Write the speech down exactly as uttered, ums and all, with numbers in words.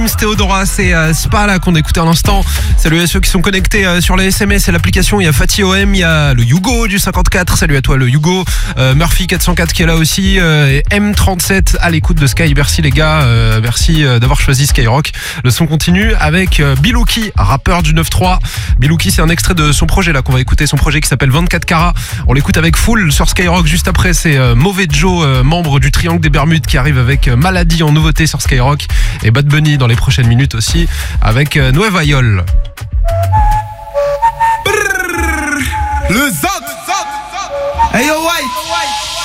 Théodora, c'est euh, Spa là qu'on écoutait à l'instant. Salut à ceux qui sont connectés euh, sur les S M S et l'application. Il y a Fatih O M, il y a le Hugo du cinquante-quatre. Salut à toi le Hugo. euh, Murphy quatre cent quatre qui est là aussi, euh, et M trente-sept à l'écoute de Sky. Merci les gars, euh, merci euh, d'avoir choisi Skyrock. Le son continue avec euh, Bilouki, rappeur du neuf trois. Bilouki, c'est un extrait de son projet là qu'on va écouter, son projet qui s'appelle vingt-quatre carats. On l'écoute avec Full sur Skyrock. Juste après, c'est euh, Mauvais Joe, euh, membre du Triangle des Bermudes, qui arrive avec euh, Maladie en nouveauté sur Skyrock, et Bad Bunny dans les prochaines minutes aussi avec euh, Nueva Yol. Le Zot. Hey yo White.